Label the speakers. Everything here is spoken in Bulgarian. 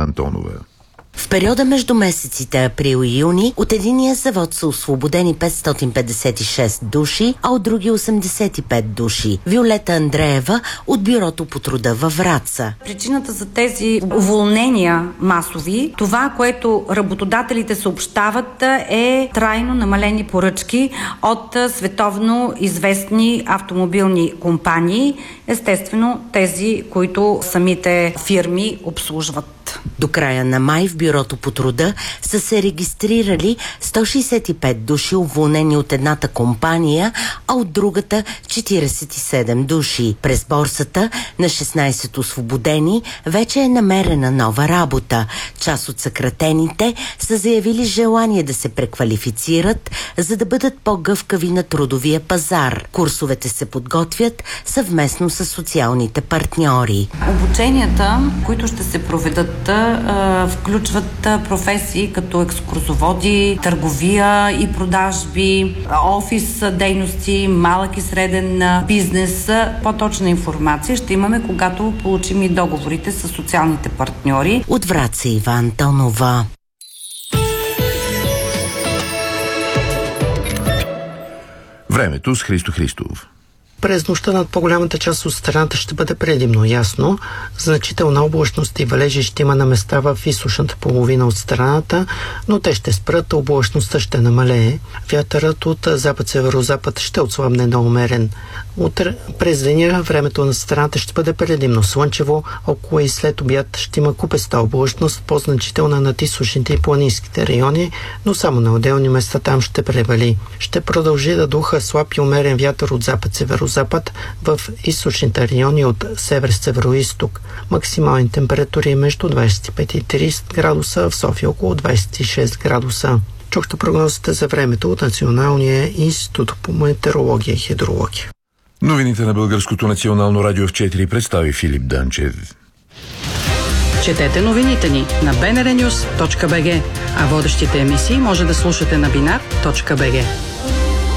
Speaker 1: Антонова.
Speaker 2: В периода между месеците април и юни от единия завод са освободени 556 души, а от други 85 души. Виолета Андреева от Бюрото по труда във Враца.
Speaker 3: Причината за тези уволнения масови, това, което работодателите съобщават, е трайно намалени поръчки от световно известни автомобилни компании, естествено тези, които самите фирми обслужват.
Speaker 2: До края на май в Бюрото по труда са се регистрирали 165 души уволнени от едната компания, а от другата 47 души. През борсата на 16 освободени вече е намерена нова работа. Част от съкратените са заявили желание да се преквалифицират, за да бъдат по-гъвкави на трудовия пазар. Курсовете се подготвят съвместно с социалните партньори.
Speaker 3: Обученията, които ще се проведат, включват професии като екскурзоводи, търговия и продажби, офис дейности, малък и среден бизнес. По-точна информация ще имаме, когато получим и договорите с социалните партньори.
Speaker 2: От Враца Ива Антонова.
Speaker 1: Времето с Христо Христов.
Speaker 4: През нощта над по-голямата част от страната ще бъде предимно ясно. Значителна облачност и валежи ще има на места в източната половина от страната, но те ще спрат, облачността ще намалее. Вятърът от запад-северозапад ще отслабне на умерен. Утре през деня времето на страната ще бъде предимно слънчево, около и след обяд ще има купеста облачност, по-значителна над източните и планинските райони, но само на отделни места там ще превали. Ще продължи да духа слаб и умерен вятър от запад-северозапад в източните райони от север-североизток. Максимални температури между 25 и 30 градуса, в София около 26 градуса. Чухте прогнозите за времето от Националния институт по метеорология и хидрология.
Speaker 1: Новините на Българското национално радио в 4 представи Филип Данчев.
Speaker 5: Четете новините ни на bnrnews.bg, а водещите емисии може да слушате на binar.bg.